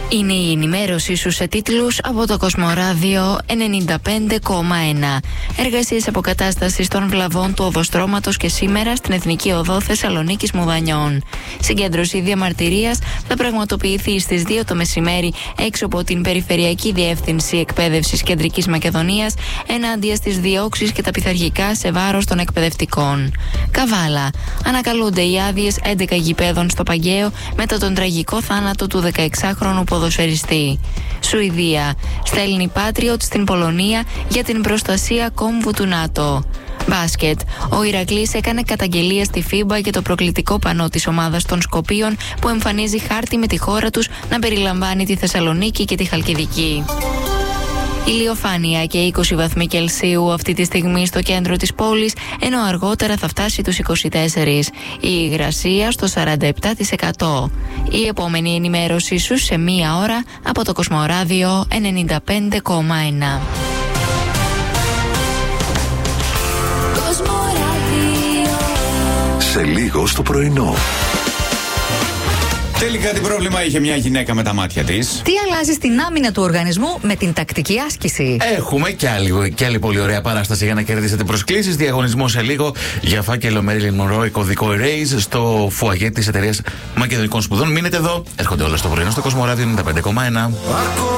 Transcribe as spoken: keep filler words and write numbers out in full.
Είναι η ενημέρωσή σου σε τίτλους από το Κοσμοράδιο ενενήντα πέντε κόμμα ένα. Εργασίες αποκατάστασης των βλαβών του οδοστρώματος και σήμερα στην Εθνική Οδό Θεσσαλονίκης Μουδανιών. Συγκέντρωση διαμαρτυρίας θα πραγματοποιηθεί στις δύο το μεσημέρι έξω από την Περιφερειακή Διεύθυνση Εκπαίδευσης Κεντρικής Μακεδονίας ενάντια στις διώξεις και τα πειθαρχικά σε βάρος των εκπαιδευτικών. Καβάλα. Ανακαλούνται οι άδειες έντεκα γηπέδων στο Παγκαίο μετά τον τραγικό θάνατο του δεκαεξάχρονου ποδοσφαιριστή. Σουηδία. Στέλνει Patriot στην Πολωνία για την προστασία κόμβου του ΝΑΤΟ. Μπάσκετ. Ο Ηρακλής έκανε καταγγελία στη φίμπα για το προκλητικό πανό της ομάδας των Σκοπίων που εμφανίζει χάρτη με τη χώρα τους να περιλαμβάνει τη Θεσσαλονίκη και τη Χαλκιδική. Ηλιοφάνεια και είκοσι βαθμοί Κελσίου αυτή τη στιγμή στο κέντρο της πόλης, ενώ αργότερα θα φτάσει τους είκοσι τέσσερα. Η υγρασία στο σαράντα επτά τοις εκατό. Η επόμενη ενημέρωσή σου σε μία ώρα από το Κοσμοράδιο ενενήντα πέντε κόμμα ένα. Σε λίγο στο πρωινό. Τελικά τι πρόβλημα είχε μια γυναίκα με τα μάτια της? Τι αλλάζει στην άμυνα του οργανισμού με την τακτική άσκηση? Έχουμε και άλλη, και άλλη πολύ ωραία παράσταση για να κερδίσετε προσκλήσεις. Διαγωνισμό σε λίγο για φάκελο Marilyn Monroe κωδικό Erase στο φουαγέ της εταιρείας Μακεδονικών Σπουδών. Μείνετε εδώ, έρχονται όλα στο πρωινό στο Κοσμοράδιο ενενήντα πέντε κόμμα ένα.